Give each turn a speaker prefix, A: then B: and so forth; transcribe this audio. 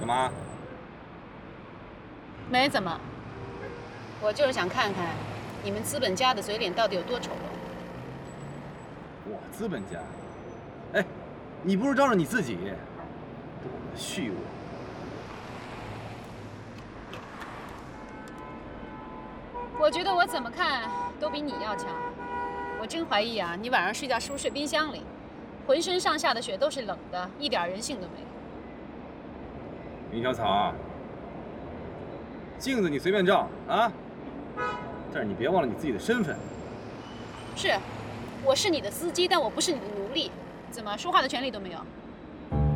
A: 干嘛？
B: 没怎么，我就是想看看你们资本家的嘴脸到底有多丑陋。
A: 我资本家？哎，你不是招惹你自己，多么虚伪！
B: 我觉得我怎么看都比你要强。我真怀疑啊，你晚上睡觉是不是睡冰箱里？浑身上下的血都是冷的，一点人性都没有。
A: 林小草，镜子你随便照啊，但是你别忘了你自己的身份。
B: 是，我是你的司机，但我不是你的奴隶。怎么说话的权利都没有？